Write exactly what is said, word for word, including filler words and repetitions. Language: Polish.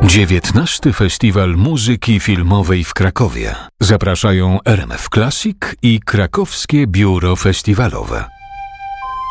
dziewiętnasty Festiwal Muzyki Filmowej w Krakowie. Zapraszają R M F Classic i Krakowskie Biuro Festiwalowe.